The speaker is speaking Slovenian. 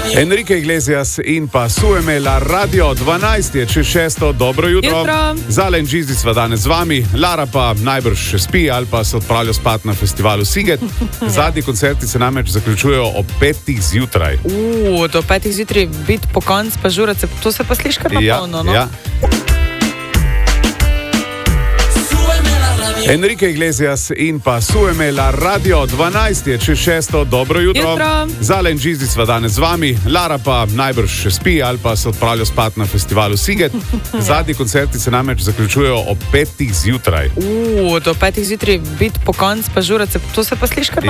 Enrique Iglesias in pa Suemela Radio 12 je čez 6. Dobro jutro. Zale in Džizdi sva danes z vami, Lara pa najbrž še spi ali pa se odpravlja spat na festivalu Siget. Zadnji koncerti se namreč zaključujejo ob 5. zjutraj. Do 5. zjutraj biti po konc pa žurati, to se pa sliši kar napolno, no? Ja. Enrique Iglesias in pa Suemela Radio 12 je čez 6. Dobro jutro. Zale in Džizdi sva danes z vami, Lara pa najbrž še spi ali pa se odpravlja spat na festivalu Siget. Zadnji koncerti se namreč zaključujejo ob 5. zjutraj. Do 5. zjutraj biti po konc pa žurati, to se pa sliši kar